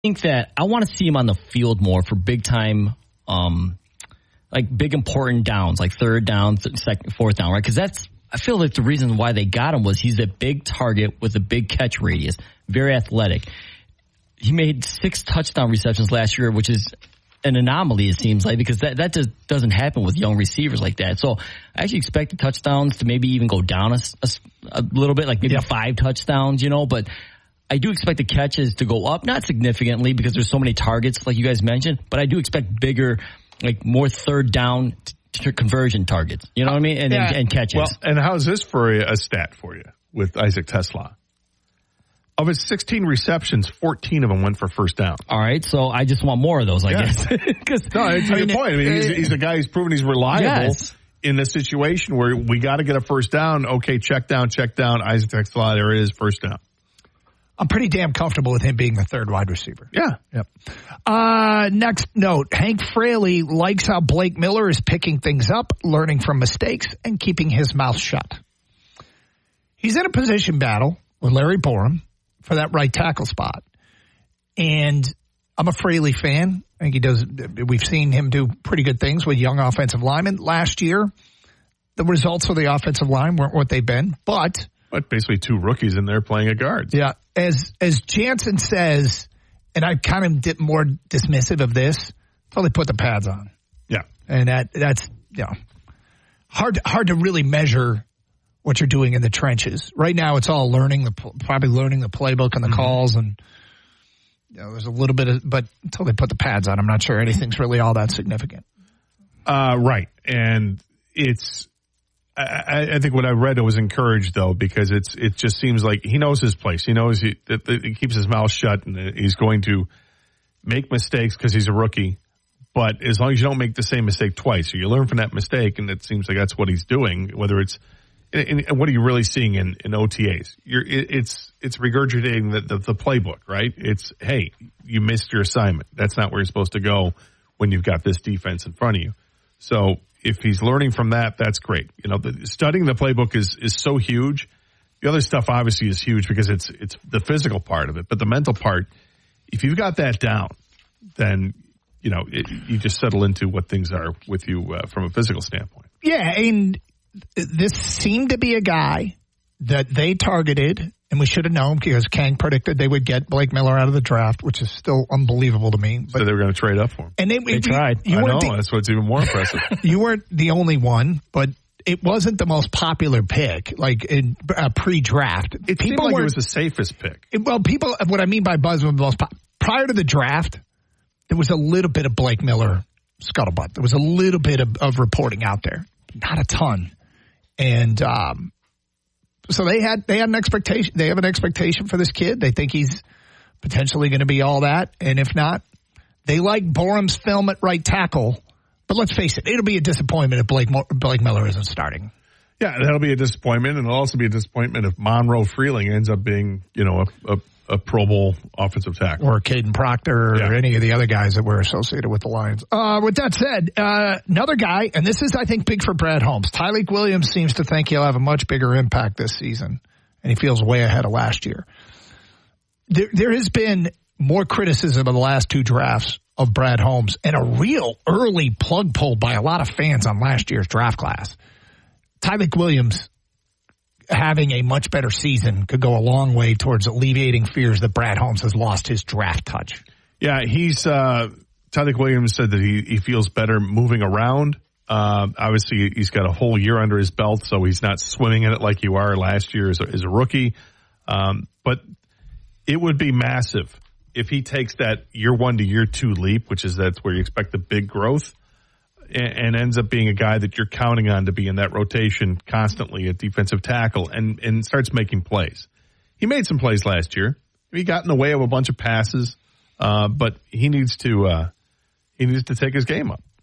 think that I want to see him on the field more for big time, like big important downs, like third down, second, fourth down, right? Because I feel like the reason why they got him was he's a big target with a big catch radius, very athletic. He made 6 touchdown receptions last year, which is an anomaly, it seems like, because that just doesn't happen with young receivers like that. So I actually expect the touchdowns to maybe even go down a little bit, like maybe 5 touchdowns, but I do expect the catches to go up, not significantly because there's so many targets like you guys mentioned, but I do expect bigger, like more third down conversion targets. You know what I mean? And catches. Well, and how's this for a stat for you with Isaac TeSlaa? Of his 16 receptions, 14 of them went for first down. All right, so I just want more of those, I guess. No, it's a good point. I mean, he's a guy who's proven he's reliable in a situation where we got to get a first down. Okay, check down. Isaac TeSlaa, there it is, first down. I'm pretty damn comfortable with him being the third wide receiver. Yeah. Yep. Next note, Hank Fraley likes how Blake Miller is picking things up, learning from mistakes, and keeping his mouth shut. He's in a position battle with Larry Borom for that right tackle spot. And I'm a Fraley fan. I think we've seen him do pretty good things with young offensive linemen. Last year, the results of the offensive line weren't what they've been, but basically 2 rookies in there playing at guards. Yeah. As Jansen says, and I kind of more dismissive of this, until they put the pads on. Yeah. And that's hard to really measure what you're doing in the trenches. Right now, it's all probably learning the playbook and the calls, and there's a little bit of, but until they put the pads on, I'm not sure anything's really all that significant. Right, and it's. I think what I read was encouraged though, because it just seems like he knows his place. He knows he keeps his mouth shut, and he's going to make mistakes because he's a rookie. But as long as you don't make the same mistake twice, or you learn from that mistake, and it seems like that's what he's doing. Whether it's and what are you really seeing in OTAs? It's regurgitating the playbook, right? It's, hey, you missed your assignment. That's not where you're supposed to go when you've got this defense in front of you. So if he's learning from that, that's great. Studying the playbook is so huge. The other stuff obviously is huge because it's the physical part of it, but the mental part, if you've got that down, then you just settle into what things are with you from a physical standpoint. Yeah, and this seemed to be a guy that they targeted, and we should have known because Kang predicted they would get Blake Miller out of the draft, which is still unbelievable to me. But so they were going to trade up for him. And they tried. I know, that's what's even more impressive. You weren't the only one, but it wasn't the most popular pick, like in pre-draft. It seemed like it was the safest pick. What I mean by buzz was the most prior to the draft, there was a little bit of Blake Miller scuttlebutt. There was a little bit of reporting out there, not a ton. And so they had an expectation. They have an expectation for this kid. They think he's potentially going to be all that. And if not, they like Borum's film at right tackle. But let's face it, it'll be a disappointment if Blake Miller isn't starting. Yeah, that'll be a disappointment, and it'll also be a disappointment if Monroe Freeling ends up being, a Pro Bowl offensive tackle. Or Caden Proctor or any of the other guys that were associated with the Lions. With that said, another guy, and this is, I think, big for Brad Holmes. Tyleik Williams seems to think he'll have a much bigger impact this season, and he feels way ahead of last year. There has been more criticism of the last 2 drafts of Brad Holmes and a real early plug pull by a lot of fans on last year's draft class. Tyleik Williams having a much better season could go a long way towards alleviating fears that Brad Holmes has lost his draft touch. Yeah, Tyleik Williams said that he feels better moving around. Obviously, he's got a whole year under his belt, so he's not swimming in it like you are last year as a rookie. But it would be massive if he takes that year 1 to year 2 leap, that's where you expect the big growth, and ends up being a guy that you're counting on to be in that rotation constantly at defensive tackle and starts making plays. He made some plays last year. He got in the way of a bunch of passes, but he needs to take his game up.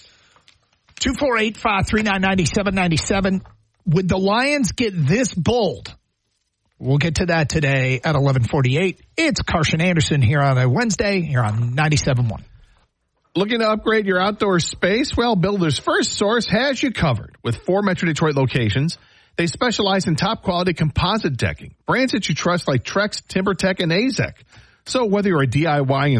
248-539-9797. Would the Lions get this bold? We'll get to that today at 11:48. It's Carson Anderson here on a Wednesday here on 97.1. Looking to upgrade your outdoor space? Well, Builders First Source has you covered. With 4 Metro Detroit locations, they specialize in top-quality composite decking. Brands that you trust like Trex, TimberTech, and AZEK. So whether you're a DIY